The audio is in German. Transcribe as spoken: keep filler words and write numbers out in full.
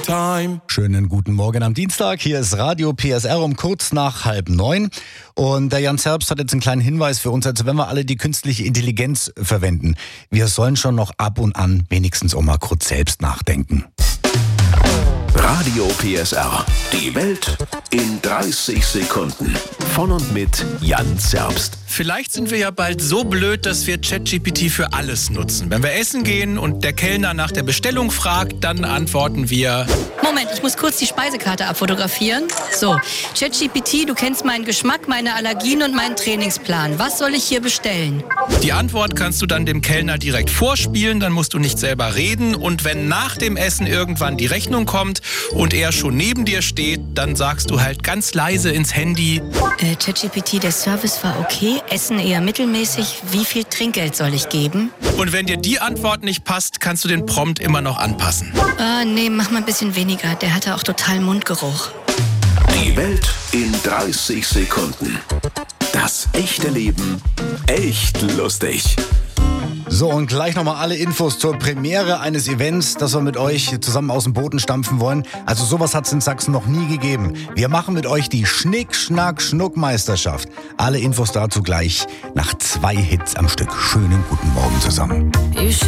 time. Schönen guten Morgen am Dienstag. Hier ist Radio P S R um kurz nach halb neun. Und der Jan Zerbst hat jetzt einen kleinen Hinweis für uns. Also wenn wir alle die künstliche Intelligenz verwenden, wir sollen schon noch ab und an wenigstens auch mal kurz selbst nachdenken. Radio P S R. Die Welt in dreißig Sekunden. Von und mit Jan Zerbst. Vielleicht sind wir ja bald so blöd, dass wir ChatGPT für alles nutzen. Wenn wir essen gehen und der Kellner nach der Bestellung fragt, dann antworten wir... Moment, ich muss kurz die Speisekarte abfotografieren. So, ChatGPT, du kennst meinen Geschmack, meine Allergien und meinen Trainingsplan. Was soll ich hier bestellen? Die Antwort kannst du dann dem Kellner direkt vorspielen, dann musst du nicht selber reden. Und wenn nach dem Essen irgendwann die Rechnung kommt und er schon neben dir steht, dann sagst du halt ganz leise ins Handy... Äh, ChatGPT, der Service war okay, Essen eher mittelmäßig. Wie viel Trinkgeld soll ich geben? Und wenn dir die Antwort nicht passt, kannst du den Prompt immer noch anpassen. Äh, nee, mach mal ein bisschen weniger. Der hatte auch total Mundgeruch. Die Welt in dreißig Sekunden. Das echte Leben echt lustig. So, und gleich nochmal alle Infos zur Premiere eines Events, das wir mit euch zusammen aus dem Boden stampfen wollen. Also sowas hat es in Sachsen noch nie gegeben. Wir machen mit euch die Schnick-Schnack-Schnuck-Meisterschaft. Alle Infos dazu gleich nach zwei Hits am Stück. Schönen guten Morgen zusammen.